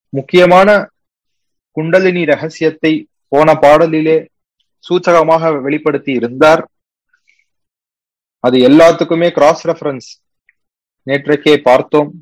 முக்கியமான குண்டலினி ரகசியத்தை போன பாடலிலே சூச்சகமாக வெளிப்படுத்தி இருந்தார். அது எல்லாத்துக்குமே கிராஸ் ரெஃபரன்ஸ் நேற்றைக்கே பார்த்தோம்.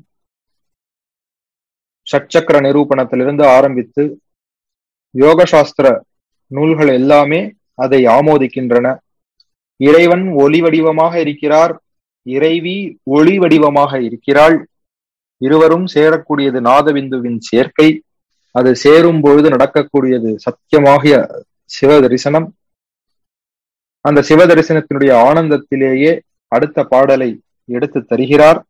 ஷட்சக்கர நிரூபணத்திலிருந்து ஆரம்பித்து யோக சாஸ்திர நூல்கள் எல்லாமே அதை ஆமோதிக்கின்றன. இறைவன் ஒளி வடிவமாக இருக்கிறார், இறைவி ஒளி வடிவமாக இருக்கிறாள். இருவரும் சேரக்கூடியது நாதபிந்துவின் சேர்க்கை. அது சேரும் பொழுது நடக்கக்கூடியது சத்தியமாகிய சிவ தரிசனம். அந்த சிவ தரிசனத்தினுடைய ஆனந்தத்திலேயே அடுத்த பாடலை எடுத்து தருகிறார்.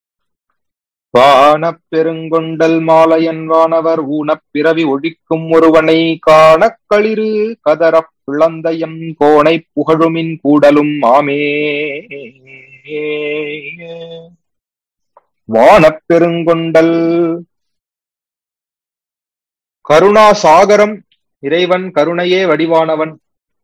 வான பெருங்கொண்டல் மாலையன் வானவர் ஊனப் பிறவி ஒழிக்கும் ஒருவனை காண களிறு கதற பிளந்தயம் கோணை புகழுமின் கூடலும் ஆமே. வான பெருங்கொண்டல் கருணா சாகரம். இறைவன் கருணையே வடிவானவன்,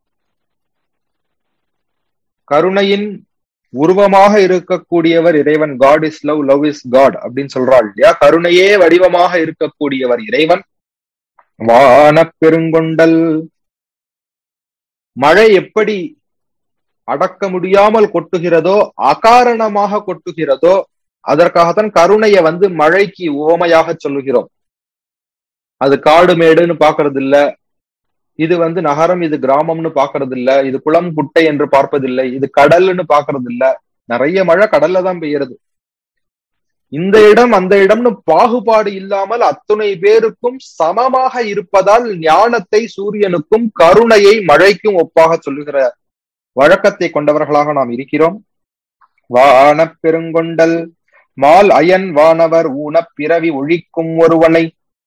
கருணையின் உருவமாக இருக்கக்கூடியவர் இறைவன். God is love, love is God அப்படின்னு சொல்றாள் இல்லையா? கருணையே வடிவமாக இருக்கக்கூடியவர் இறைவன். வான பெருங்கொண்டல். மழை எப்படி அடக்க முடியாமல் கொட்டுகிறதோ, அகாரணமாக கொட்டுகிறதோ, அதற்காகத்தான் கருணையை மழைக்கு உவமையாக சொல்லுகிறோம். அது காடு மேடுன்னு பாக்குறது இல்ல, இது நகரம், இது கிராமம்னு பாக்குறது இல்ல, இது குளம் குட்டை என்று பார்ப்பதில்லை, இது கடல்னு பாக்குறது இல்ல. நிறைய மழை கடல்ல தான் பெய்யறது. இந்த இடம் அந்த இடம்னு பாகுபாடு இல்லாமல் அத்துணை பேருக்கும் சமமாக இருப்பதால் ஞானத்தை சூரியனுக்கும் கருணையை மழைக்கும் ஒப்பாக சொல்லுகிற வழக்கத்தை கொண்டவர்களாக நாம் இருக்கிறோம். வான பெருங்கொண்டல் மால் அயன் வானவர் ஊனப் பிறவி ஒழிக்கும் ஒருவனை.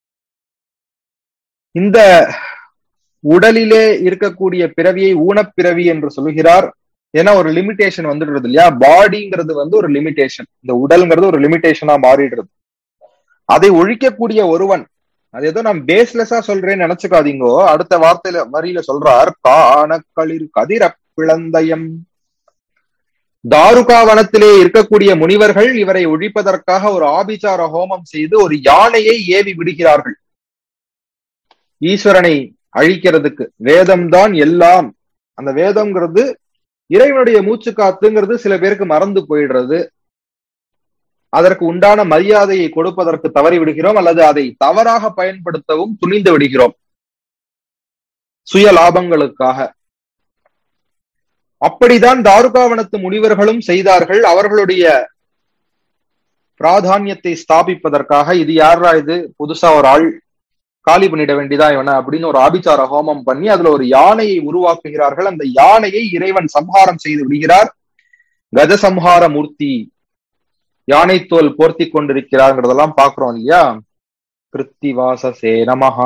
இந்த உடலிலே இருக்கக்கூடிய பிறவியை ஊனப்பிறவி என்று சொல்லுகிறார். ஏன்னா ஒரு லிமிடேஷன் வந்துடுறது இல்லையா? பாடிங்கிறது ஒரு லிமிடேஷன், இந்த உடல்ங்கிறது ஒரு லிமிடேஷனா மாறிடுறது. அதை ஒழிக்கக்கூடிய ஒருவன், அது ஏதோ நான் பேஸ்லெஸ்ஸா சொல்றேன்னு நினைச்சுக்காதீங்கோ. அடுத்த வரியில சொல்றார், காணக்களிர் கதிர பிளந்தயம். தாருகாவனத்திலே இருக்கக்கூடிய முனிவர்கள் இவரை ஒழிப்பதற்காக ஒரு ஆபிசார ஹோமம் செய்து ஒரு யானையை ஏவி விடுகிறார்கள். ஈஸ்வரனை அழிக்கிறதுக்கு வேதம் தான் எல்லாம். அந்த வேதம்ங்கிறது இறைவனுடைய மூச்சு காத்துங்கிறது சில பேருக்கு மறந்து போயிடுறது. அதற்கு உண்டான மரியாதையை கொடுப்பதற்கு தவறி விடுகிறோம், அல்லது அதை தவறாக பயன்படுத்தவும் துணிந்து விடுகிறோம் சுய லாபங்களுக்காக. அப்படிதான் தாருகாவனத்து முனிவர்களும் செய்தார்கள். அவர்களுடைய பிராதானியத்தை ஸ்தாபிப்பதற்காக, இது யாரா இது புதுசா ஒரு ஆள், காலி பண்ணிட வேண்டியதா இவனை அப்படின்னு ஒரு ஆபிசார ஹோமம் பண்ணி அதுல ஒரு யானையை உருவாக்குகிறார்கள். அந்த யானையை இறைவன் சம்ஹாரம் செய்து விடுகிறார். கஜசம்ஹார மூர்த்தி யானை தோல் போர்த்தி கொண்டிருக்கிறார்ங்கிறதெல்லாம் பாக்குறோம் இல்லையா? கிருத்திவாசசே நமஹா.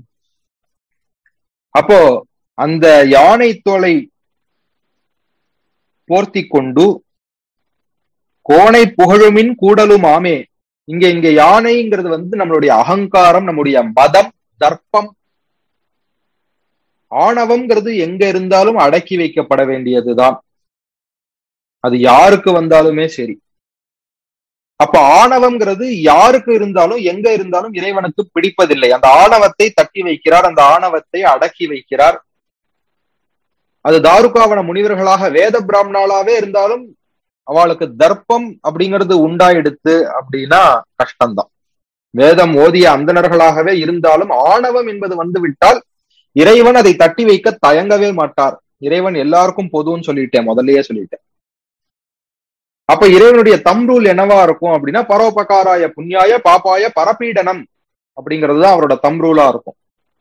அப்போ அந்த யானை தோலை போர்த்தி கொண்டு கோணை புகழுமின் கூடலும் ஆமே. இங்க யானைங்கிறது நம்மளுடைய அகங்காரம், நம்முடைய மதம், தர்ப்பம், ஆணவம்ங்கிறது எங்க இருந்தாலும் அடக்கி வைக்கப்பட வேண்டியதுதான். அது யாருக்கு வந்தாலுமே சரி. அப்ப ஆணவம்ங்கிறது யாருக்கு இருந்தாலும் எங்க இருந்தாலும் இறைவனுக்கு பிடிப்பதில்லை. அந்த ஆணவத்தை தட்டி வைக்கிறார், அந்த ஆணவத்தை அடக்கி வைக்கிறார். அது தாருகாவன முனிவர்களாக வேத பிராமணாலாவே இருந்தாலும் அவளுக்கு தர்ப்பம் அப்படிங்கிறது உண்டாயிடுத்து அப்படின்னா கஷ்டம்தான். வேதம் ஓதிய அந்தணர்களாகவே இருந்தாலும் ஆணவம் என்பது விட்டால் இறைவன் அதை தட்டி வைக்க தயங்கவே மாட்டார். இறைவன் எல்லாருக்கும் பொதுன்னு சொல்லிட்டேன், முதல்லயே சொல்லிட்டேன். அப்ப இறைவனுடைய தம் ரூல் என்னவா இருக்கும் அப்படின்னா, பரோபகாராய புண்ணியாய பாப்பாய பரப்பீடனம் அப்படிங்கிறதுதான் அவரோட தம் ரூலா இருக்கும்.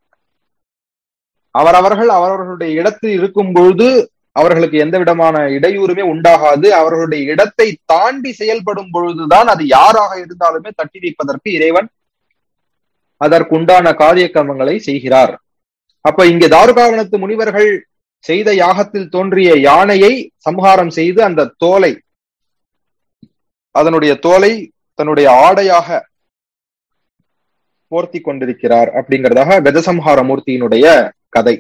அவரவர்களுடைய இடத்தில் இருக்கும் பொழுது அவர்களுக்கு எந்த விதமான இடையூறுமே உண்டாகாது. அவர்களுடைய இடத்தை தாண்டி செயல்படும் பொழுதுதான் அது யாராக இருந்தாலுமே தட்டி வைப்பதற்கு இறைவன் அதற்குண்டான காரிய கர்மங்களை செய்கிறார். அப்ப இங்கே தாருகாவனத்து முனிவர்கள் செய்த யாகத்தில் தோன்றிய யானையை சம்ஹாரம் செய்து அந்த தோலை, அதனுடைய தோலை தன்னுடைய ஆடையாக போர்த்தி கொண்டிருக்கிறார் அப்படிங்கிறதாக கஜசம்ஹார மூர்த்தியினுடைய கதை.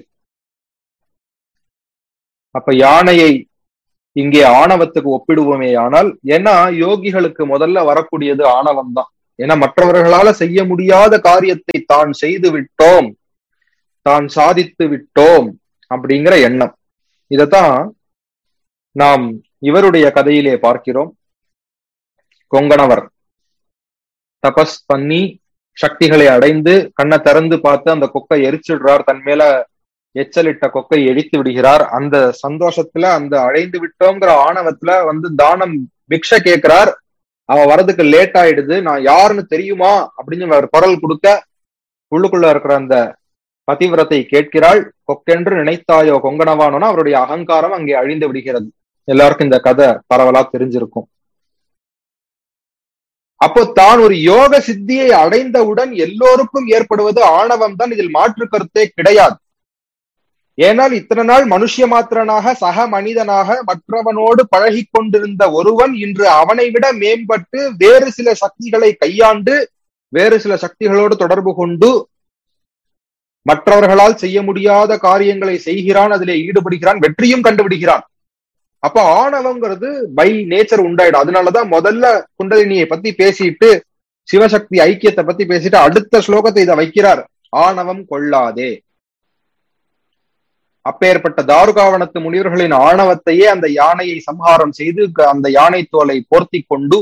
அப்ப யானையை இங்கே ஆணவத்துக்கு ஒப்பிடுவோமே ஆனால், ஏன்னா யோகிகளுக்கு முதல்ல வரக்கூடியது ஆணவம் தான். ஏன்னா மற்றவர்களால செய்ய முடியாத காரியத்தை தான் செய்து விட்டோம், தான் சாதித்து விட்டோம் அப்படிங்கிற எண்ணம். இதத்தான் நாம் இவருடைய கதையிலே பார்க்கிறோம். கொங்கணவர் தபஸ் பண்ணி சக்திகளை அடைந்து கண்ணை திறந்து பார்த்து அந்த கொக்கை எரிச்சிடுறார், தன் மேல எச்சலிட்ட கொக்கை எரித்து விடுகிறார். அந்த சந்தோஷத்துல, அந்த அடைந்து விட்டோங்கிற ஆணவத்துல தானம் பிக்ஷை கேட்கிறார். அவன் வரதுக்கு லேட் ஆயிடுது. நான் யாருன்னு தெரியுமா அப்படின்னு அவர் குரல் கொடுக்க உள்ளுக்குள்ள இருக்கிற அந்த பதிவிரத்தை கேட்கிறாள். கொக்கென்று நினைத்தாயோ கொங்கணவானோன்னா அவருடைய அகங்காரம் அங்கே அழிந்து விடுகிறது. எல்லாருக்கும் இந்த கதை பரவலா தெரிஞ்சிருக்கும். அப்போ தான் ஒரு யோக சித்தியை அடைந்தவுடன் எல்லோருக்கும் ஏற்படுவது ஆணவம் தான். இதில் மாற்று கருத்தே கிடையாது. ஏனால் இத்தனை நாள் மனுஷ மாத்திரனாக சக மனிதனாக மற்றவனோடு பழகி கொண்டிருந்த ஒருவன் இன்று அவனை விட மேம்பட்டு வேறு சில சக்திகளை கையாண்டு வேறு சில சக்திகளோடு தொடர்பு கொண்டு மற்றவர்களால் செய்ய முடியாத காரியங்களை செய்கிறான், அதிலே ஈடுபடுகிறான், வெற்றியும் கண்டுபிடிக்கிறான். அப்ப ஆணவம்ங்கிறது பை நேச்சர் உண்டாயிடும். அதனாலதான் முதல்ல குண்டலினியை பத்தி பேசிட்டு சிவசக்தி ஐக்கியத்தை பத்தி பேசிட்டு அடுத்த ஸ்லோகத்தை இதை வைக்கிறார், ஆணவம் கொள்ளாதே. அப்பேற்பட்ட தாருகாவனத்து முனிவர்களின் ஆணவத்தையே அந்த யானையை சம்ஹாரம் செய்து அந்த யானை தோலை போர்த்தி கொண்டு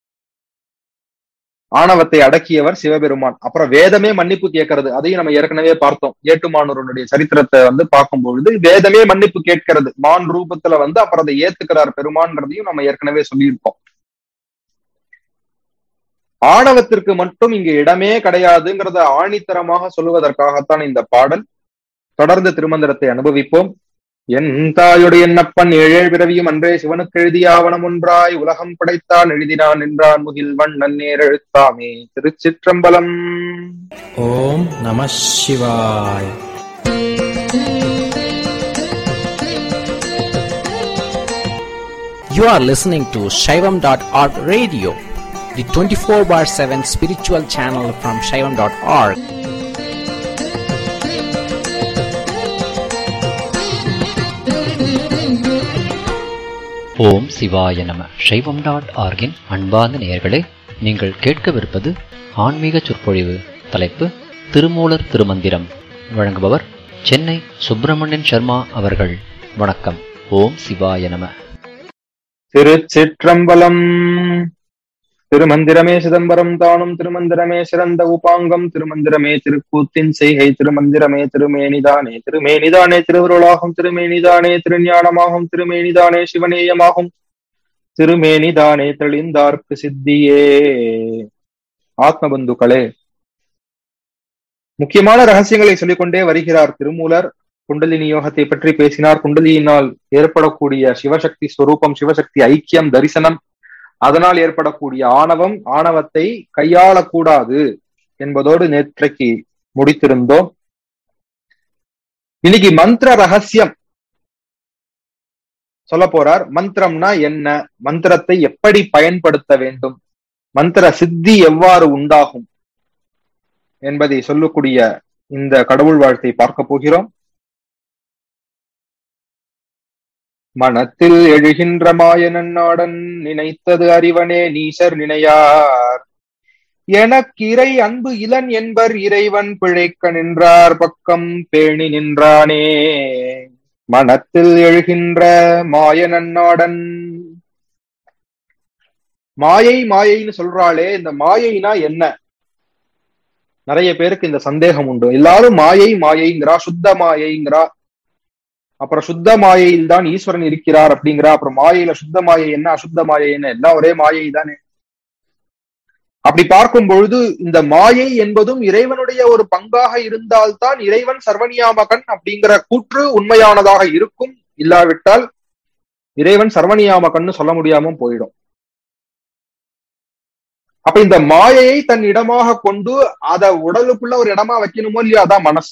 ஆணவத்தை அடக்கியவர் சிவபெருமான். அப்புறம் வேதமே மன்னிப்பு கேட்கறது, அதையும் நம்ம ஏற்கனவே பார்த்தோம். ஏட்டுமானூருடைய சரித்திரத்தை பார்க்கும் பொழுது வேதமே மன்னிப்பு கேட்கிறது. மான் ரூபத்துல அப்புறம் அதை ஏத்துக்கிறார் பெருமான்கிறதையும் நம்ம ஏற்கனவே சொல்லியிருக்கோம். ஆணவத்திற்கு மட்டும் இங்கு இடமே கிடையாதுங்கிறத ஆணித்தரமாக சொல்லுவதற்காகத்தான் இந்த பாடல். தொடர்ந்து திருமந்திரத்தை அனுபவிப்போம். என் தாயுடைய என்னப்பன் ஏழேழ் பிறவியும் அன்றே சிவனுக்கு எழுதிய ஆவணம் ஒன்றாய் உலகம் படைத்தான் எழுதினான் என்றான் முகில் வண்ணன் நேர் எழுத்தாமே. திருச்சிற்றம்பலம். ஓம் நம சிவாய். You are listening to Shaivam.org radio, the 24/7 spiritual channel from Shaivam.org. ஓம் சிவாய நம. Shaivam.org-இன் அன்பார்ந்த நேயர்களே, நீங்கள் கேட்கவிருப்பது ஆன்மீக சொற்பொழிவு. தலைப்பு திருமூலர் திருமந்திரம். வழங்குபவர் சென்னை சுப்பிரமணியன் சர்மா அவர்கள். வணக்கம். ஓம் சிவாய நம. திருச்சிற்றம்பலம். திருமந்திரமே சிதம்பரம் தானும் திருமந்திரமே சிறந்த உபாங்கம் திருமந்திரமே திருக்கூத்தின் செய்கை திருமந்திரமே திருமேனிதானே திருமேனிதானே திருவருளாகும் திருமேனிதானே திருஞானமாகும் திருமேனிதானே சிவநேயமாகும் திருமேனிதானே தெளிந்தார்க்கு சித்தியே. ஆத்மபந்துக்களே, முக்கியமான ரகசியங்களை சொல்லிக்கொண்டே வருகிறார் திருமூலர். குண்டலினி யோகத்தை பற்றி பேசினார். குண்டலியினால் ஏற்படக்கூடிய சிவசக்தி ஸ்வரூபம், சிவசக்தி ஐக்கியம், தரிசனம், அதனால் ஏற்படக்கூடிய ஆணவம், ஆணவத்தை கையாளக்கூடாது என்பதோடு நேற்றைக்கு முடித்திருந்தோம். இன்னைக்கு மந்திர ரகசியம் சொல்ல போறார். மந்திரம்னா என்ன, மந்திரத்தை எப்படி பயன்படுத்த வேண்டும், மந்திர சித்தி எவ்வாறு உண்டாகும் என்பதை சொல்லக்கூடிய இந்த கடவுள் வாழ்த்தை பார்க்க போகிறோம். மனத்தில் எழுகின்ற மாயனன் நாடன் நினைத்தது அறிவனே நீசர் நினையார் எனக்கிரை அன்பு இளன் என்பர் இறைவன் பிழைக்க நின்றார் பக்கம் பேணி நின்றானே. மனத்தில் எழுகின்ற மாயனன் நாடன். மாயை மாயைன்னு சொல்றாளே, இந்த மாயைனா என்ன? நிறைய பேருக்கு இந்த சந்தேகம் உண்டு. எல்லாரும் மாயை மாயைங்கிறா, சுத்த மாயைங்கிறா, அப்புறம் சுத்த மாயையில் தான் ஈஸ்வரன் இருக்கிறார் அப்படிங்கிறா, அப்புறம் மாயையில சுத்த மாயை என்ன அசுத்த மாயை என்ன, எல்லாம் ஒரே மாயை தானே. அப்படி பார்க்கும் பொழுது இந்த மாயை என்பதும் இறைவனுடைய ஒரு பங்காக இருந்தால்தான் இறைவன் சர்வநியாமகன் அப்படிங்கிற கூற்று உண்மையானதாக இருக்கும். இல்லாவிட்டால் இறைவன் சர்வநியாமகன்னு சொல்ல முடியாம போயிடும். அப்ப இந்த மாயையை தன் இடமாக கொண்டு அத உடலுக்குள்ள ஒரு இடமா வைக்கணுமோ இல்லையா, அதான் மனசு.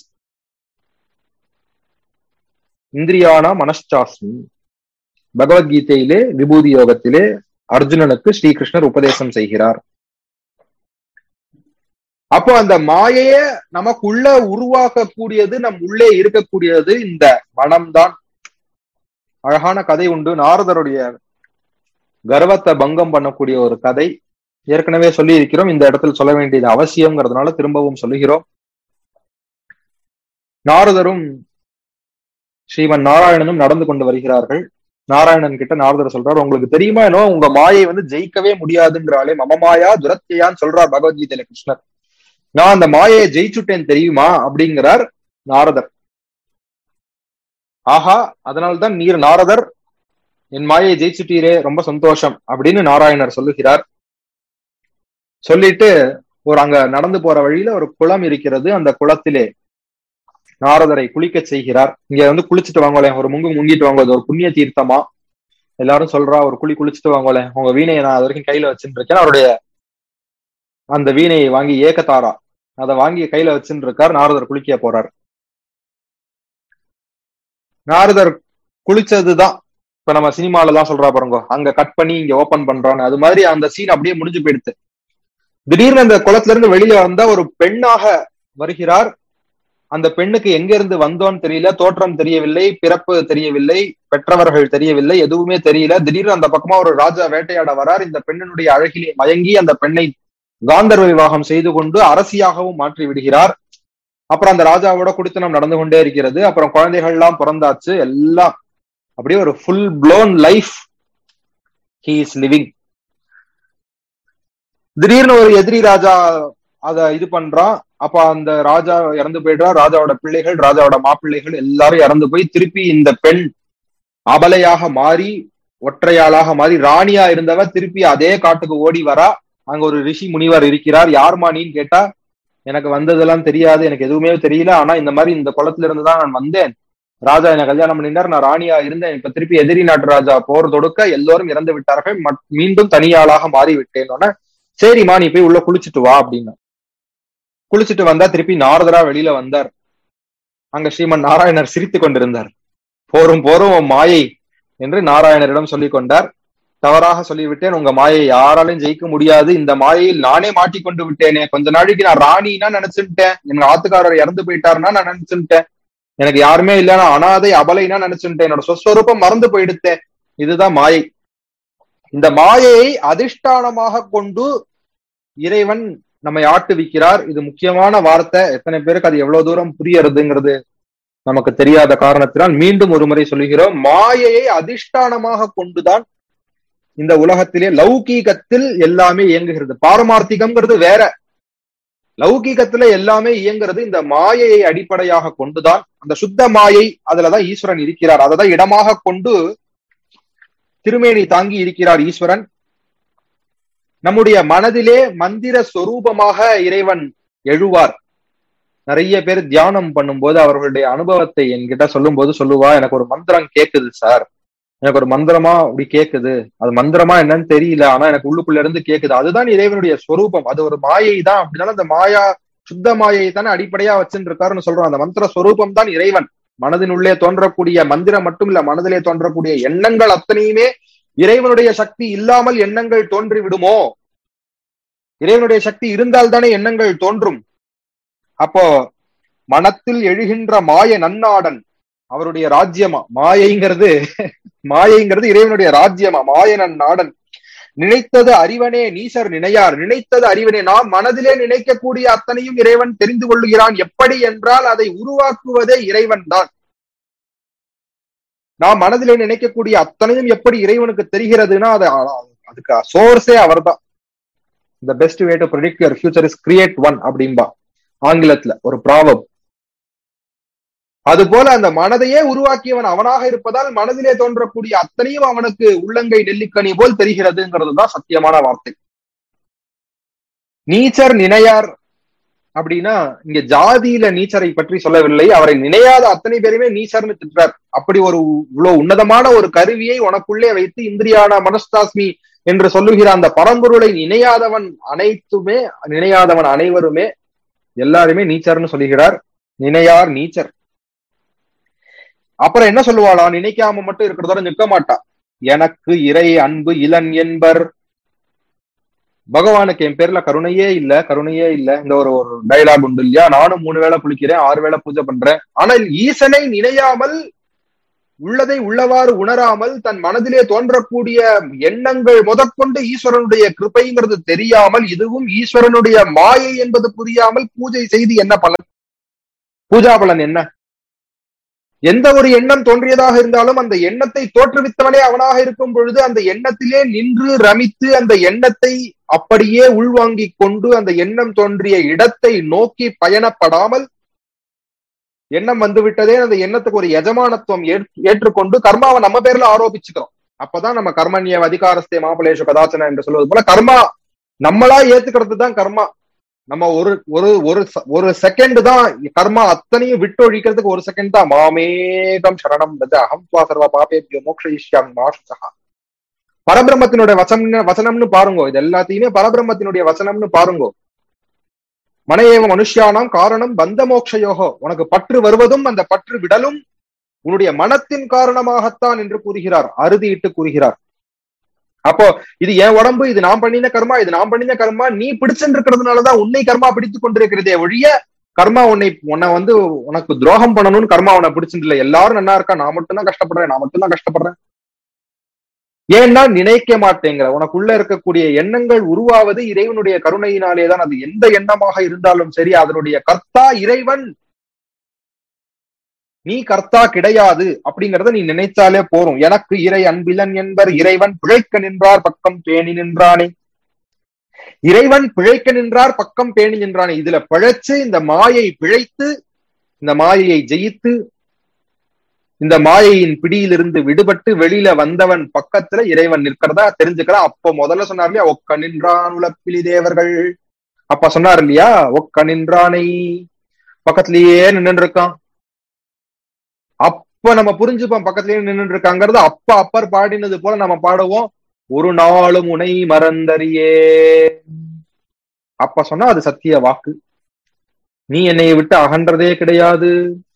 இந்திரியானா மனச்சாஸ்மி. பகவத்கீதையிலே விபூதி யோகத்திலே அர்ஜுனனுக்கு ஸ்ரீகிருஷ்ணர் உபதேசம் செய்கிறார். அப்போ அந்த மாயைய நமக்குள்ள உருவாக்கக்கூடியது, நம் உள்ளே இருக்கக்கூடியது இந்த மனம்தான். அழகான கதை உண்டு, நாரதருடைய கர்வத்தை பங்கம் பண்ணக்கூடிய ஒரு கதை. ஏற்கனவே சொல்லி இருக்கிறோம், இந்த இடத்துல சொல்ல வேண்டியது அவசியம்ங்கிறதுனால திரும்பவும் சொல்லுகிறோம். நாரதரும் ஸ்ரீமன் நாராயணனும் நடந்து கொண்டு வருகிறார்கள். நாராயணன் கிட்ட நாரதர் சொல்றார், உங்களுக்கு தெரியுமா என்னோ உங்க மாயை ஜெயிக்கவே முடியாதுங்கிறாலே, மமமாயா துரத்தியான்னு சொல்றார் பகவத்கீதையில கிருஷ்ணர். நான் அந்த மாயையை ஜெயிச்சுட்டேன் தெரியுமா அப்படிங்கிறார் நாரதர். ஆஹா, அதனால்தான் நீர் நாரதர் என் மாயை ஜெயிச்சுட்டீரே, ரொம்ப சந்தோஷம் அப்படின்னு நாராயணர் சொல்லுகிறார். சொல்லிட்டு அங்க நடந்து போற வழியில ஒரு குளம் இருக்கிறது. அந்த குளத்திலே நாரதரை குளிக்க செய்கிறார். இங்க குளிச்சுட்டு வாங்கலேன், ஒரு முங்கிட்டு வாங்க, ஒரு புண்ணிய தீர்த்தமா எல்லாரும் சொல்றா, ஒரு குளிச்சுட்டு வாங்கலேன், உங்க வீணையை நான் அது வரைக்கும் கையில வச்சுட்டு இருக்கேன். அவருடைய அந்த வீணையை வாங்கி ஏகத்தாரா அதை வாங்கி கையில வச்சுட்டு இருக்கார். நாரதர் குளிக்க போறார். நாரதர் குளிச்சதுதான் இப்ப நம்ம சினிமால எல்லாம் சொல்றா பாருங்க, அங்க கட் பண்ணி இங்க ஓபன் பண்றான்னு, அது மாதிரி அந்த சீன் அப்படியே முடிஞ்சு போயிடுது. திடீர்னு அந்த குளத்துல இருந்து வெளியில வந்தா ஒரு பெண்ணாக வருகிறார். அந்த பெண்ணுக்கு எங்க இருந்து வந்தோன்னு தெரியல, தோற்றம் தெரியவில்லை, பிறப்பு தெரியவில்லை, பெற்றவர்கள் தெரியவில்லை, எதுவுமே தெரியல. திடீர்னு அந்த பக்கமா ஒரு ராஜா வேட்டையாட வரார். இந்த பெண்ணினுடைய அழகிலே மயங்கி அந்த பெண்ணை காந்தர்வ விவாகம் செய்து கொண்டு அரசியாகவும் மாற்றி விடுகிறார். அப்புறம் அந்த ராஜாவோட குடித்தனம் நடந்து கொண்டே இருக்கிறது. அப்புறம் குழந்தைகள் எல்லாம் பிறந்தாச்சு. எல்லாம் அப்படியே ஒரு full blown life he is living. திடீர்னு ஒரு எதிரி ராஜா அத இது பண்றான். அப்ப அந்த ராஜா இறந்து போயிடுறார். ராஜாவோட பிள்ளைகள், ராஜாவோட மாப்பிள்ளைகள் எல்லாரும் இறந்து போய் திருப்பி இந்த பெண் அபலையாக மாறி, ஒற்றையாளாக மாறி, ராணியா இருந்தவ திருப்பி அதே காட்டுக்கு ஓடி வரா. அங்க ஒரு ரிஷி முனிவர் இருக்கிறார். யாருமா நீன்னு கேட்டா, எனக்கு வந்ததெல்லாம் தெரியாது, எனக்கு எதுவுமே தெரியல, ஆனா இந்த மாதிரி இந்த குளத்துல இருந்துதான் நான் வந்தேன். ராஜா என்ன கல்யாணம் பண்ணினார், நான் ராணியா இருந்தேன், இப்ப திருப்பி எதிரி நாட்டு ராஜா போர் தொடுக்க எல்லோரும் இறந்து விட்டார்கள், மீண்டும் தனியாளாக மாறி விட்டேன். சரிம்மா நீ போய் உள்ள குளிச்சுட்டு வா அப்படின்னா. குளிச்சுட்டு வந்தா திருப்பி நாரதரா வெளியில வந்தார். அங்க ஸ்ரீமன் நாராயணர் சிரித்து கொண்டிருந்தார். போரும் போரும் மாயை என்று நாராயணரிடம் சொல்லிக் கொண்டார். தவறாக சொல்லிவிட்டேன், உங்க மாயை யாராலையும் ஜெயிக்க முடியாது, இந்த மாயையில் நானே மாட்டிக்கொண்டு விட்டேனே. கொஞ்ச நாளைக்கு நான் ராணினா நினைச்சுட்டேன், எங்க ஆத்துக்காரர் இறந்து போயிட்டாருன்னா நான் நினைச்சுட்டேன், எனக்கு யாருமே இல்ல, நான் அனாதை அபலைனா நினைச்சுட்டேன், என்னோட சொஸ்வரூபம் மறந்து போயிடுத்தேன். இதுதான் மாயை. இந்த மாயையை அதிஷ்டானமாக கொண்டு இறைவன் நம்மை ஆட்டுவிக்கிறார். இது முக்கியமான வார்த்தை. எத்தனை பேருக்கு அது எவ்வளவு தூரம் புரியறதுங்கிறது நமக்கு தெரியாத காரணத்தினால் மீண்டும் ஒரு முறை சொல்லுகிறோம். மாயையை அதிஷ்டானமாக கொண்டுதான் இந்த உலகத்திலே லௌகீகத்தில் எல்லாமே இயங்குகிறது. பாரமார்த்திகம்ங்கிறது வேற. லௌகீகத்துல எல்லாமே இயங்குறது இந்த மாயையை அடிப்படையாக கொண்டுதான். அந்த சுத்த மாயை, அதுலதான் ஈஸ்வரன் இருக்கிறார். அததான் இடமாக கொண்டு திருமேனி தாங்கி இருக்கிறார் ஈஸ்வரன். நம்முடைய மனதிலே மந்திர சொரூபமாக இறைவன் எழுவார். நிறைய பேர் தியானம் பண்ணும்போது அவர்களுடைய அனுபவத்தை என்கிட்ட சொல்லும் போது சொல்லுவா, எனக்கு ஒரு மந்திரம் கேக்குது சார், எனக்கு ஒரு மந்திரமா அப்படி கேக்குது, அது மந்திரமா என்னன்னு தெரியல, ஆனா எனக்கு உள்ளுக்குள்ள இருந்து கேக்குது. அதுதான் இறைவனுடைய ஸ்வரூபம். அது ஒரு மாயை தான். அப்படினால அந்த மாயா சுத்த மாயை தானே அடிப்படையா வச்சுட்டு இருக்காருன்னு சொல்றோம். அந்த மந்திர ஸ்வரூபம் தான் இறைவன். மனதினுள்ளே தோன்றக்கூடிய மந்திரம் மட்டும் இல்ல, மனதிலே தோன்றக்கூடிய எண்ணங்கள் அத்தனையுமே இறைவனுடைய சக்தி இல்லாமல் எண்ணங்கள் தோன்றி விடுமோ? இறைவனுடைய சக்தி இருந்தால் தானே எண்ணங்கள் தோன்றும். அப்போ மனத்தில் எழுகின்ற மாய நன்னாடன் அவருடைய ராஜ்யமா? மாயைங்கிறது இறைவனுடைய ராஜ்யமா? மாய நன்னாடன். நினைத்தது அறிவனே நீசர் நினையார். நினைத்தது அறிவனே. நாம் மனதிலே நினைக்கக்கூடிய அத்தனையும் இறைவன் தெரிந்து கொள்ளுகிறான். எப்படி என்றால் அதை உருவாக்குவதே இறைவன் தான். நாம் மனதிலே நினைக்கக்கூடிய அத்தனையும் எப்படி இறைவனுக்கு தெரிகிறதுனா அதுக்கு சோர்ஸே அவர் தான். The best way to predict your future is create one அப்படின்பா ஆங்கிலத்துல ஒரு ப்ராவர்ப். அது போல அந்த மனதையே உருவாக்கியவன் அவனாக இருப்பதால் மனதிலே தோன்றக்கூடிய அத்தனையும் அவனுக்கு உள்ளங்கை நெல்லிக்கனி போல் தெரிகிறதுங்கிறதுதான் சத்தியமான வார்த்தை. நீச்சர் நினையார் அப்படின்னா இங்க ஜாதியில நீச்சரை பற்றி சொல்லவில்லை. அவரை நினையாத அத்தனை பேருமே நீச்சர்னு திட்டுறார். அப்படி ஒரு இவ்வளவு உன்னதமான ஒரு கருவியை உனக்குள்ளே வைத்து இந்திரியான மனஸ்தாஸ்மி என்று சொல்லுகிற அந்த பரம்பொருளை நினையாதவன் அனைவருமே எல்லாருமே நீச்சர்னு சொல்லுகிறார். நினையார் நீச்சர். அப்புறம் என்ன சொல்லுவாளா? நினைக்காம மட்டும் இருக்கிறதோட நிற்க மாட்டா. எனக்கு இறை அன்பு இளன் என்பர். பகவானுக்கு என் பேர்ல கருணையே இல்ல. இந்த ஒரு டயலாக் உண்டு இல்லையா? நானும் 3 வேளை குளிக்கிறேன், 6 வேளை பூஜை பண்றேன், ஆனால் ஈசனை நினையாமல் உள்ளதை உள்ளவாறு உணராமல் தன் மனதிலே தோன்றக்கூடிய எண்ணங்கள் முதற்கொண்டு ஈஸ்வரனுடைய கிருபைங்கிறது தெரியாமல், இதுவும் ஈஸ்வரனுடைய மாயை என்பது புரியாமல் பூஜை செய்து என்ன பலன்? பூஜா பலன் என்ன? எந்த ஒரு எண்ணம் தோன்றியதாக இருந்தாலும் அந்த எண்ணத்தை தோற்றுவித்தவனே அவனாக இருக்கும் பொழுது அந்த எண்ணத்திலே நின்று ரமித்து அந்த எண்ணத்தை அப்படியே உள்வாங்கிக் கொண்டு அந்த எண்ணம் தோன்றிய இடத்தை நோக்கி பயணப்படாமல், எண்ணம் வந்துவிட்டதே அந்த எண்ணத்துக்கு ஒரு எஜமானத்துவம் ஏற்றுக்கொண்டு கர்மாவை நம்ம பேர்ல ஆரோபிச்சுக்கிறோம். அப்பதான் நம்ம கர்மண்ய அதிகாரஸ்தே மாபலேஷ கதாச்சன என்று சொல்வது போல கர்மா நம்மளா ஏத்துக்கிறது தான் கர்மா. நம்ம ஒரு செகண்ட் தான் கர்மா அத்தனையும் விட்டு ஒழிக்கிறதுக்கு ஒரு செகண்ட் தான். மாமேகம் சரணம் ரஜ அகம் துவா சர்வ பாபேபியோ மோக்ஷயிஷ்யாமி மா சுச்சஹ. பரபிரம்மத்தினுடைய வசனம்னு பாருங்கோ. இது எல்லாத்தையுமே பரபிரம்மத்தினுடைய வசனம்னு பாருங்கோ. மனையேவ மனுஷியானாம் காரணம் பந்த மோக்ஷயோகோ. உனக்கு பற்று வருவதும் அந்த பற்று விடலும் உன்னுடைய மனத்தின் காரணமாகத்தான் என்று கூறுகிறார், அறுதியிட்டு கூறுகிறார். அப்போ இது என் உடம்பு, இது நான் பண்ணின கர்மா, இது நான் பண்ணின கர்மா, நீ பிடிச்சுட்டு இருக்கிறதுனாலதான் உன்னை கர்மா பிடித்துக் கொண்டிருக்கிறதே ஒழிய கர்மா உன்னை வந்து உனக்கு துரோகம் பண்ணணும்னு கர்மா உன்னை பிடிச்சிட்டு இல்லை. எல்லாரும் நல்லா இருக்கா, நான் மட்டும்தான் கஷ்டப்படுறேன், நான் மட்டும்தான் கஷ்டப்படுறேன். ஏன்னா நினைக்க மாட்டேங்கிற. உனக்குள்ள இருக்கக்கூடிய எண்ணங்கள் உருவாவது இறைவனுடைய கருணையினாலேதான். அது எந்த எண்ணமாக இருந்தாலும் சரி, அதனுடைய கர்த்தா இறைவன், நீ கர்த்தா கிடையாது அப்படிங்கறத நீ நினைச்சாலே போறோம். எனக்கு இறை அன்பிலன் என்பர் இறைவன் பிழைக்க நின்றார் பக்கம் பேணி நின்றானே. இறைவன் பிழைக்க நின்றார் பக்கம் பேணி நின்றானே. இதுல பிழைச்சு இந்த மாயை பிழைத்து இந்த மாயையை ஜெயித்து இந்த மாயையின் பிடியிலிருந்து விடுபட்டு வெளியில வந்தவன் பக்கத்துல இறைவன் நிற்கிறதா தெரிஞ்சுக்கிறான். அப்ப முதல்ல சொன்னார் இல்லையா, ஒக்க நின்றான் உலப்பிலி தேவர்கள். அப்ப சொன்னார் இல்லையா, ஒக்க நின்றானை, பக்கத்திலேயே நின்று இருக்கான். அப்ப நம்ம புரிஞ்சுப்போம் பக்கத்திலேயே நின்று இருக்காங்கிறது. அப்ப அப்பர் பாடினது போல நம்ம பாடுவோம், ஒரு நாளும் உனை மறந்தறியே. அப்ப சொன்னா அது சத்திய வாக்கு. நீ என்னை விட்டு அகன்றதே கிடையாது.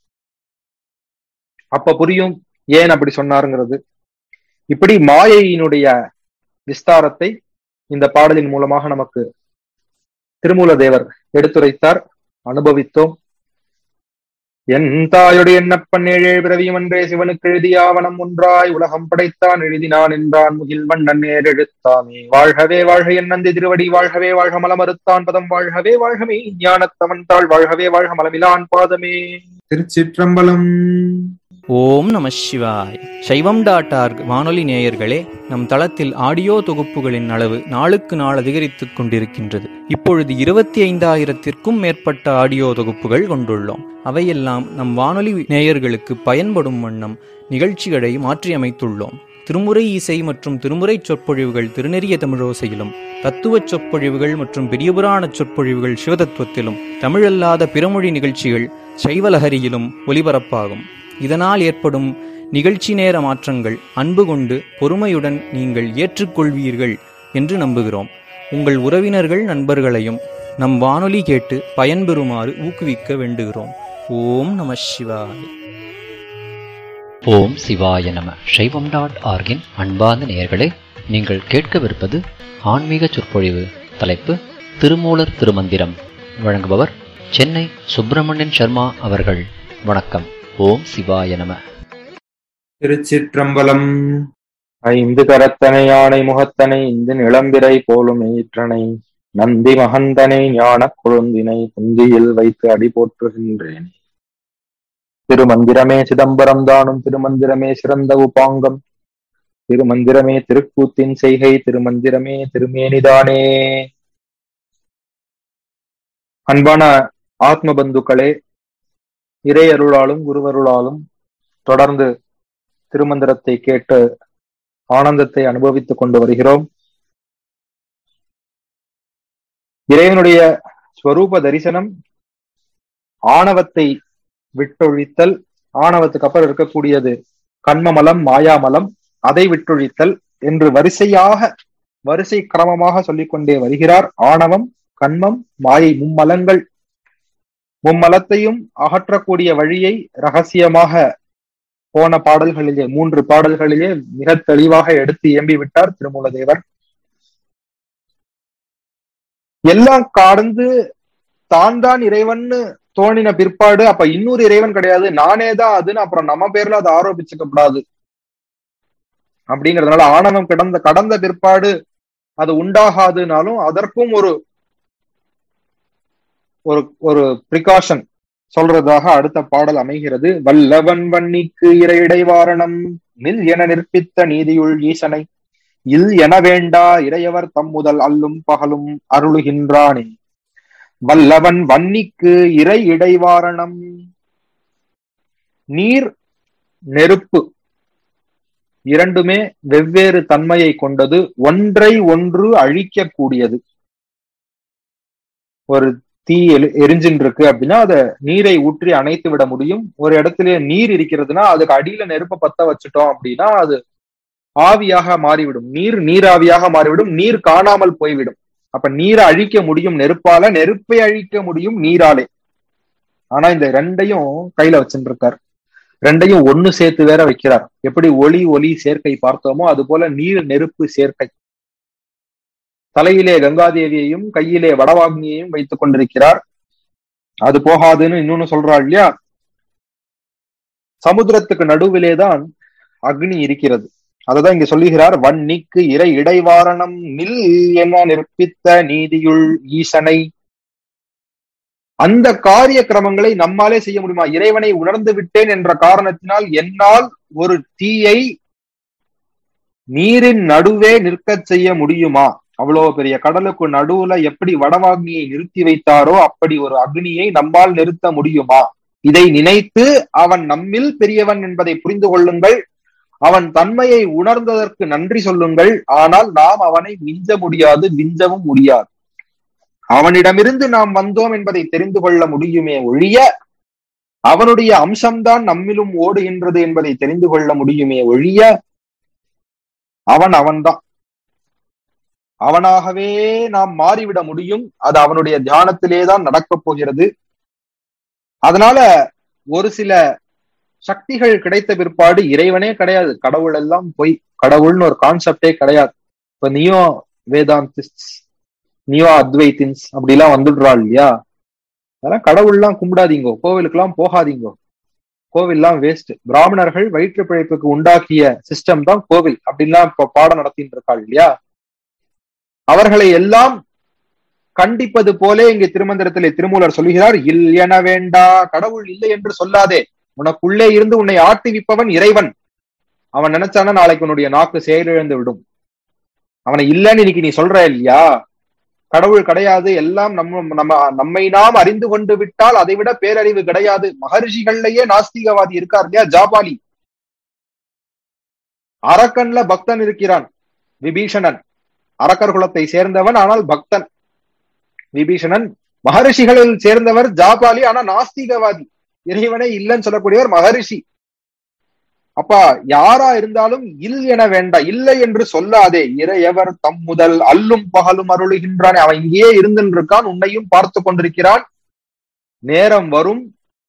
அப்ப புரியும் ஏன் அப்படி சொன்னாருங்கிறது. இப்படி மாயையினுடைய விஸ்தாரத்தை இந்த பாடலின் மூலமாக நமக்கு திருமூல தேவர் எடுத்துரைத்தார், அனுபவித்தோம். என் தாயுடைய எண்ணப்பன் ஏழே பிறவியும் அன்றே சிவனுக்கு எழுதிய ஆவணம் ஒன்றாய் உலகம் படைத்தான் எழுதினான் என்றான் முகில் வண்ணன் நேர் எழுத்தாமே. வாழ்கவே வாழ்க என் நந்தி திருவடி, வாழ்கவே வாழ்க மலமறுத்தான் பதம், வாழ்கவே வாழ்கமே ஞானத்தவன் தாள், வாழ்கவே வாழ்க மலமிலான் பாதமே. திருச்சிற்றம்பலம். ஓம் நம சிவாய். சைவம்.org வானொலி நேயர்களே, நம் தளத்தில் ஆடியோ தொகுப்புகளின் அளவு நாளுக்கு நாள் அதிகரித்துக் கொண்டிருக்கின்றது. இப்பொழுது 25,000-க்கும் மேற்பட்ட ஆடியோ தொகுப்புகள் கொண்டுள்ளோம். அவையெல்லாம் நம் வானொலி நேயர்களுக்கு பயன்படும் வண்ணம் நிகழ்ச்சிகளை மாற்றியமைத்துள்ளோம். திருமுறை இசை மற்றும் திருமுறை சொற்பொழிவுகள் திருநெறிய தமிழோசையிலும், தத்துவ சொற்பொழிவுகள் மற்றும் பெரியபுராண சொற்பொழிவுகள் சிவதத்துவத்திலும், தமிழல்லாத பிறமொழி நிகழ்ச்சிகள் சைவலஹரியிலும் ஒலிபரப்பாகும். இதனால் ஏற்படும் நிகழ்ச்சி நேர மாற்றங்கள் அன்பு கொண்டு பொறுமையுடன் நீங்கள் ஏற்றுக்கொள்வீர்கள் என்று நம்புகிறோம். உங்கள் உறவினர்கள் நண்பர்களையும் நம் வானொலி கேட்டு பயன்பெறுமாறு ஊக்குவிக்க வேண்டுகிறோம். ஓம் நம சிவாய. ஓம் சிவாய நம. சைவம்.org அன்பார்ந்த நேயர்களே, நீங்கள் கேட்கவிருப்பது ஆன்மீக சொற்பொழிவு. தலைப்பு திருமூலர் திருமந்திரம். வழங்குபவர் சென்னை சுப்பிரமணியன் சர்மா அவர்கள். வணக்கம். ஓம் சிவாய நம. திருச்சிற்றம்பலம். ஐந்து கரத்தனை யானை முகத்தனை இந்த இளம்பிரை போலும் ஈற்றனை நந்தி மகந்தனை ஞான கொழுந்தினை குந்தியில் வைத்து அடி போற்றுகின்றேன். திருமந்திரமே சிதம்பரம் தானும், திருமந்திரமே சிறந்த உபாங்கம், திருமந்திரமே திருக்கூத்தின் செய்கை, திருமந்திரமே திருமேனிதானே. அன்பான ஆத்ம பந்துக்களே, இறை அருளாலும் குருவருளாலும் தொடர்ந்து திருமந்திரத்தை கேட்டு ஆனந்தத்தை அனுபவித்துக் கொண்டு வருகிறோம். இறைவனுடைய ஸ்வரூப தரிசனம், ஆணவத்தை விட்டொழித்தல், ஆணவத்துக்கு அப்புறம் இருக்கக்கூடியது கண்மமலம் மாயாமலம், அதை விட்டொழித்தல் என்று வரிசை கிரமமாக சொல்லிக்கொண்டே வருகிறார். ஆணவம், கண்மம், மாயை, மும்மலங்கள், மும்மலத்தையும் அகற்றக்கூடிய வழியை ரகசியமாக போன பாடல்களிலே 3 பாடல்களிலே மிக தெளிவாக எடுத்து இயம்பி விட்டார் திருமூலதேவர். எல்லாம் கடந்து தான் இறைவன் தோணின பிற்பாடு அப்ப இன்னொரு இறைவன் கிடையாது, நானே தான் அதுன்னு அப்புறம் நம்ம பேர்ல அதை ஆரோபிச்சுக்க கூடாது அப்படிங்கறதுனால ஆணவம் கடந்த பிற்பாடு அது உண்டாகாதுனாலும் அதற்கும் ஒரு ஒரு பிரிகாஷன் சொல்றதாக அடுத்த பாடல் அமைகிறது. வல்லவன் வன்னிக்கு இறையிடைவாரணம் நில் என நிற்பித்த நீதியுள் ஈசனை இல் என வேண்டா இறையவர் தம் முதல் அல்லும் பகலும் அருளுகின்றானே. வல்லவன் வன்னிக்கு இறை இடைவாரணம். நீர் நெருப்பு இரண்டுமே வெவ்வேறு தன்மையை கொண்டது, ஒன்றை ஒன்று அழிக்கக்கூடியது. ஒரு தீ எரிஞ்சின்னு இருக்கு அப்படின்னா அதை நீரை ஊற்றி அணைத்து விட முடியும். ஒரு இடத்துல நீர் இருக்கிறதுனா அதுக்கு அடியில நெருப்பை பத்த வச்சுட்டோம் அப்படின்னா அது ஆவியாக மாறிவிடும், நீராவியாக மாறிவிடும், நீர் காணாமல் போய்விடும். அப்ப நீரை அழிக்க முடியும் நெருப்பால, நெருப்பை அழிக்க முடியும் நீராலே. ஆனா இந்த ரெண்டையும் கையில வச்சுட்டு இருக்கார், ரெண்டையும் ஒண்ணு சேர்த்து வேற வைக்கிறார். எப்படி ஒளி சேர்க்கை பார்த்தோமோ அது போல நீர் நெருப்பு சேர்க்கை. தலையிலே கங்காதேவியையும் கையிலே வடவாக்னியையும் வைத்துக் கொண்டிருக்கிறார். அது போகாதுன்னு இன்னொன்னு சொல்றாள் இல்லையா, சமுத்திரத்துக்கு நடுவிலேதான் அக்னி இருக்கிறது. அததான் இங்க சொல்லுகிறார், வன்னிக்கு இறை இடைவாரணம் நில் என நிற்பித்த நீதியுள் ஈசனை. அந்த காரிய கிரமங்களை நம்மாலே செய்ய முடியுமா? இறைவனை உணர்ந்து விட்டேன் என்ற காரணத்தினால் என்னால் ஒரு தீயை நீரின் நடுவே நிற்க செய்ய முடியுமா? அவ்வளவு பெரிய கடலுக்கு நடுவுல எப்படி வடவாக்னியை நிறுத்தி வைத்தாரோ அப்படி ஒரு அக்னியை நம்மால் நிறுத்த முடியுமா? இதை நினைத்து அவன் நம்மில் பெரியவன் என்பதை புரிந்து கொள்ளுங்கள், அவன் தன்மையை உணர்ந்ததற்கு நன்றி சொல்லுங்கள். ஆனால் நாம் அவனை மிஞ்ச முடியாது, விஞ்சவும் முடியாது. அவனிடமிருந்து நாம் வந்தோம் என்பதை தெரிந்து கொள்ள முடியுமே ஒழிய, அவனுடைய அம்சம்தான் நம்மிலும் ஓடுகின்றது என்பதை தெரிந்து கொள்ள முடியுமே ஒழிய, அவன்தான், அவனாகவே நாம் மாறிவிட முடியும். அது அவனுடைய தியானத்திலேதான் நடக்கப் போகிறது. அதனால ஒரு சில சக்திகள் கிடைத்த பிற்பாடு இறைவனே கிடையாது, கடவுள் எல்லாம் போய், கடவுள்னு ஒரு கான்செப்டே கிடையாது. இப்ப நியோ வேதாந்திஸ்ட், நியோ அத்வைத்தின்ஸ் அப்படிலாம் வந்துடுறாள் இல்லையா, அதெல்லாம் கடவுள்லாம் கும்பிடாதீங்கோ, கோவிலுக்கெல்லாம் போகாதீங்கோ, கோவில்லாம் வேஸ்ட், பிராமணர்கள் வயிற்று பிழைப்புக்கு உண்டாக்கிய சிஸ்டம் தான் கோவில் அப்படின்லாம் இப்ப பாடம் நடத்திட்டு இருக்காள் இல்லையா. அவர்களை எல்லாம் கண்டிப்பது போலே இங்கு திருமந்திரத்திலே திருமூலர் சொல்கிறார், இல் என வேண்டா, கடவுள் இல்லை என்று சொல்லாதே, உனக்குள்ளே இருந்து உன்னை ஆட்டுவிப்பவன் இறைவன். அவன் நினைச்சானா நாளைக்கு உன்னுடைய நாக்கு செயலிழந்து விடும். அவனை இல்லைன்னு இன்னைக்கு நீ சொல்ற இல்லையா, கடவுள் கிடையாது, எல்லாம் நம்மை நாம் அறிந்து கொண்டு விட்டால் அதை விட பேரறிவு கிடையாது. மகர்ஷிகள்லயே நாஸ்திகவாதி இருக்கார் இல்லையா, ஜாபாலி. அரக்கன்ல பக்தன் இருக்கிறான், விபீஷணன் அரக்கர் குலத்தை சேர்ந்தவன் ஆனால் பக்தன். விபீஷணன் மகரிஷிகளில் சேர்ந்தவர் ஜாபாலி, ஆனா நாஸ்திகவாதி, இறைவனே இல்லைன்னு சொல்லக்கூடியவர் மகரிஷி. அப்ப யாரா இருந்தாலும் இல் என வேண்டா, இல்லை என்று சொல்லாதே, இறையவர் தம் முதல் அல்லும் பகலும் அருளுகின்றானே. அவன் இங்கேயே இருந்துன்னு இருக்கான், உன்னையும் பார்த்து கொண்டிருக்கிறான். நேரம் வரும்,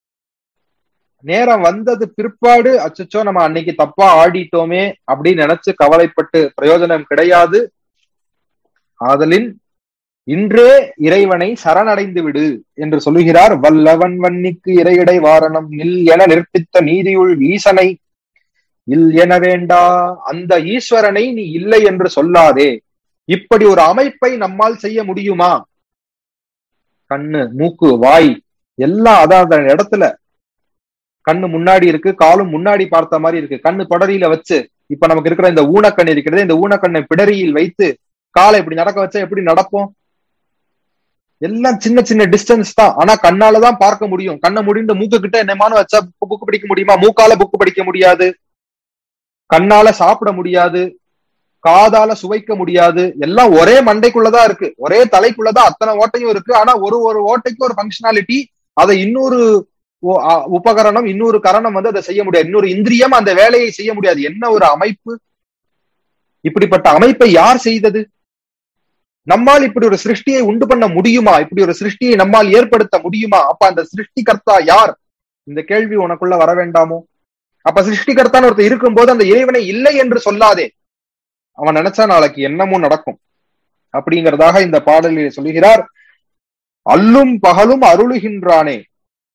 நேரம் வந்தது பிற்பாடு அச்சச்சோ நம்ம அன்னைக்கு தப்பா ஆடிட்டோமே அப்படின்னு நினைச்சு கவலைப்பட்டு பிரயோஜனம் கிடையாது. ஆதலின் இன்றே இறைவனை சரணடைந்து விடு என்று சொல்லுகிறார். வல்லவன் வன்னிக்கு இறையிடை வாரணம் நில் என நிற்பித்த நீதியுள் ஈசனை இல் என வேண்டா, அந்த ஈஸ்வரனை நீ இல்லை என்று சொல்லாதே. இப்படி ஒரு அமைப்பை நம்மால் செய்ய முடியுமா? கண்ணு, மூக்கு, வாய் எல்லாம் அதான் இடத்துல, கண்ணு முன்னாடி இருக்கு, காலும் முன்னாடி பார்த்த மாதிரி இருக்கு. கண்ணு தொடரியில வச்சு, இப்ப நமக்கு இருக்கிற இந்த ஊனக்கண் இருக்கிறது, இந்த ஊனக்கண்ணை பிடரியில் வைத்து காலை இப்படி நடக்க வச்சா எப்படி நடப்போம்? எல்லாம் சின்ன சின்ன டிஸ்டன்ஸ் தான், ஆனா கண்ணாலதான் பார்க்க முடியும். கண்ணை முடிந்து மூக்கு கிட்ட என்னமானு வச்சா புக்கு படிக்க முடியுமா? மூக்கால புக்கு படிக்க முடியாது, கண்ணால சாப்பிட முடியாது, காதால சுவைக்க முடியாது. எல்லாம் ஒரே மண்டைக்குள்ளதான் இருக்கு, ஒரே தலைக்குள்ளதான் அத்தனை ஓட்டையும் இருக்கு. ஆனா ஒரு ஓட்டைக்கு ஒரு பங்கஷனாலிட்டி, அதை இன்னொரு உபகரணம், இன்னொரு கரணம் வந்து அதை செய்ய முடியாது, இன்னொரு இந்திரியம் அந்த வேலையை செய்ய முடியாது. என்ன ஒரு அமைப்பு! இப்படிப்பட்ட அமைப்பை யார் செய்தது? நம்மால் இப்படி ஒரு சிருஷ்டியை உண்டு பண்ண முடியுமா? இப்படி ஒரு சிருஷ்டியை நம்மால் ஏற்படுத்த முடியுமா? அப்ப அந்த சிருஷ்டிகர்த்தா யார்? இந்த கேள்வி உனக்குள்ள வர வேண்டாமோ? அப்ப சிருஷ்டிகர்த்தான்னு ஒருத்தர் இருக்கும் போது அந்த இறைவனை இல்லை என்று சொல்லாதே. அவன் நினைச்சா நாளைக்கு என்னமும் நடக்கும் அப்படிங்கிறதாக இந்த பாடலில் சொல்லுகிறார். அல்லும் பகலும் அருளுகின்றானே,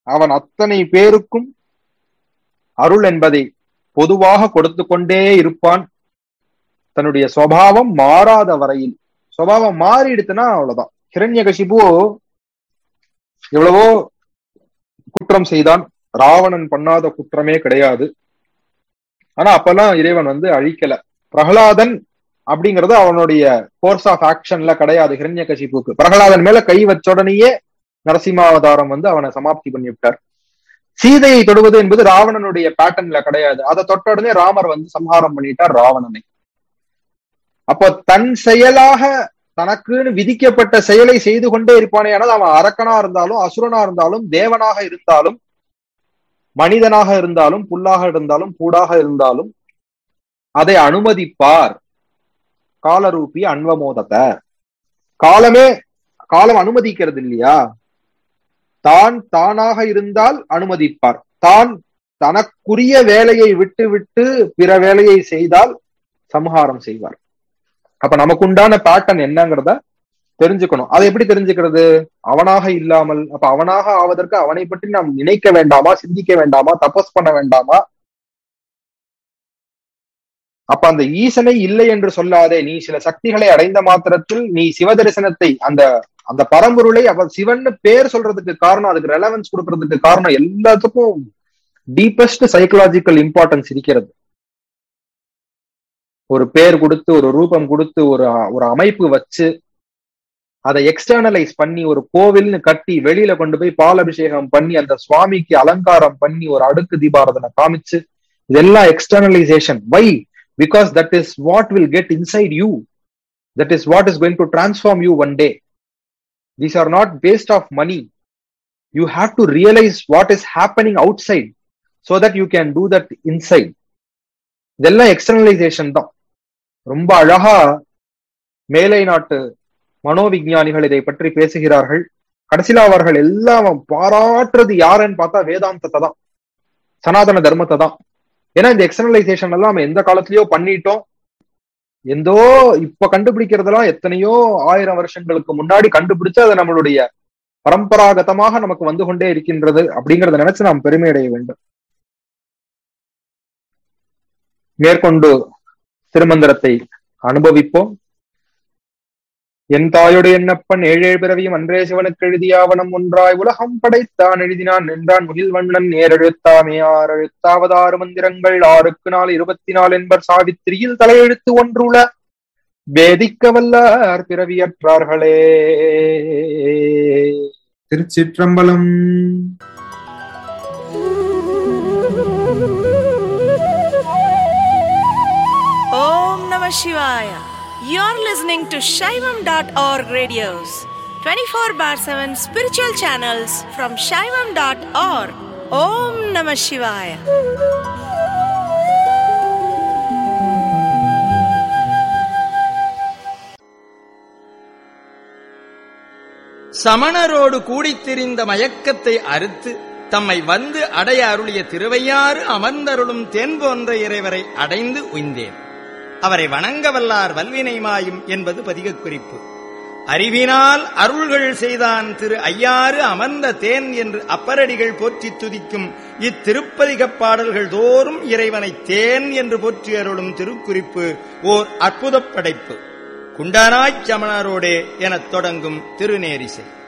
அவன் அத்தனை பேருக்கும் அருள் என்பதை பொதுவாக கொடுத்து கொண்டே இருப்பான். தன்னுடைய சுபாவம் மாறாத வரையில். சுபாவம் மாறிடுத்துனா அவ்வளவுதான். ஹிரண்யகசிபு எவ்வளவோ குற்றம் செய்தான். ராவணன் பண்ணாத குற்றமே கிடையாது. ஆனா அப்பெல்லாம் இறைவன் அழிக்கல. பிரகலாதன் அப்படிங்கறது அவனுடைய கோர்ஸ் ஆஃப் ஆக்ஷன்ல கிடையாது. ஹிரண்யகசிபுக்கு பிரகலாதன் மேல கை வச்ச உடனேயே நரசிம்மாவதாரம் அவனை சமாப்தி பண்ணி விட்டார். சீதையை தொடுவது என்பது ராவணனுடைய பேட்டர்ன்ல கிடையாது. அதை தொட்ட உடனே ராமர் சம்ஹாரம் பண்ணிட்டார் ராவணனை. அப்போ தன் செயலாக தனக்குன்னு விதிக்கப்பட்ட செயலை செய்து கொண்டே இருப்பானே. ஆனால் அவன் அரக்கனா இருந்தாலும், அசுரனா இருந்தாலும், தேவனாக இருந்தாலும், மனிதனாக இருந்தாலும், புல்லாக இருந்தாலும், பூடாக இருந்தாலும் அதை அனுமதிப்பார். காலரூபி அன்வமோதத்தை காலம் அனுமதிக்கிறது இல்லையா? தானாக இருந்தால் அனுமதிப்பார். தனக்குரிய வேலையை விட்டு விட்டு பிற வேலையை செய்தால் சம்ஹாரம் செய்வார். அப்ப நமக்கு உண்டான பேட்டர்ன் என்னங்கிறத தெரிஞ்சுக்கணும். அதை எப்படி தெரிஞ்சுக்கிறது? அவனாக இல்லாமல். அப்ப அவனாக ஆவதற்கு அவனை பற்றி நாம் நினைக்க வேண்டாமா, சிந்திக்க வேண்டாமா, தபஸ் பண்ண வேண்டாமா? அப்ப அந்த ஈசனை இல்லை என்று சொல்லாதே. நீ சில சக்திகளை அடைந்த மாத்திரத்தில் நீ சிவ தரிசனத்தை, அந்த பரம்பொருளை அவர் சிவன் பேர் சொல்றதுக்கு காரணம், அதுக்கு ரெலவன்ஸ் கொடுக்கறதுக்கு காரணம், எல்லாத்துக்கும் டீப்பஸ்ட் சைக்கலாஜிக்கல் இம்பார்ட்டன்ஸ் இருக்கிறது. ஒரு பேர் கொடுத்து, ஒரு ரூபம் கொடுத்து, ஒரு அமைப்பு வச்சு, அதை எக்ஸ்டர்னலைஸ் பண்ணி, ஒரு கோவில்னு கட்டி வெளியில கொண்டு போய் பாலாபிஷேகம் பண்ணி, அந்த சுவாமிக்கு அலங்காரம் பண்ணி, ஒரு அடுக்கு தீபாரதனை காமிச்சு, இதெல்லாம் externalization. Why? Because that is what will get inside you. That is what is going to transform you one day. These are not based off money. You have to realize what is happening outside so that you can do that inside. இதெல்லாம் externalization தான். ரொம்ப அழகா மேலை நாட்டு மனோவிஞ்ஞானிகள் இதை பற்றி பேசுகிறார்கள். கடைசியில அவர்கள் எல்லாம் பாராட்டுறது யாருன்னு பார்த்தா வேதாந்தத்தை தான், சனாதன தர்மத்தை தான். ஏன்னா இந்த எக்ஸ்டர்னலைசேஷன் எல்லாம் நம்ம எந்த காலத்திலயோ பண்ணிட்டோம். இப்ப கண்டுபிடிக்கிறதெல்லாம் எத்தனையோ 1000 வருஷங்களுக்கு முன்னாடி கண்டுபிடிச்சு அதை நம்மளுடைய பரம்பராகதமாக நமக்கு வந்து கொண்டே இருக்கின்றது அப்படிங்கறத நினைச்சு நாம் பெருமை அடைய வேண்டும். மேற்கொண்டு திருமந்திரத்தை அனுபவிப்போம். என் தாயோடு என்னப்பன் 7 பிறவியும் அன்றே சிவனுக்கு எழுதியாவனம் ஒன்றாய் உலகம் படைத்தான் எழுதினான் நின்றான் முகில் வண்ணன் நேரெழுத்தாமே 6 எழுத்தாவதாறு மந்திரங்கள் 6க்கு 4 24 என்பர் சாவித்திரியில் தலையெழுத்து ஒன்றுல வேதிக்க வல்லார் பிறவியற்றார்களே. திருச்சிற்றம்பலம். ஓம் நம சிவாய. You're listening to Shaivam.org radios, 24/7 spiritual channels from Shaivam.org. Om Namah Shivaya. சமணரோடு கூடித்திரிந்த மயக்கத்தை அறுத்து தம்மை வந்து அடைய அருளிய திருவையாறு அமர்ந்தருளும் தென் போன்ற இறைவரை அடைந்து உய்ந்தேன். அவரை வணங்க வல்லார் வல்வினை மாயும் என்பது பதிகக் குறிப்பு. அறிவினால் அருள்கள் செய்தான் திரு ஐயாறு அமர்ந்த தேன் என்று அப்பரடிகள் போற்றி துதிக்கும் இத்திருப்பதிகப் பாடல்கள் தோறும் இறைவனை தேன் என்று போற்றி அருளும் திருக்குறிப்பு ஓர் அற்புதப் படைப்பு. குண்டனாய்ச் சமணரோடே எனத் தொடங்கும் திருநேரிசை.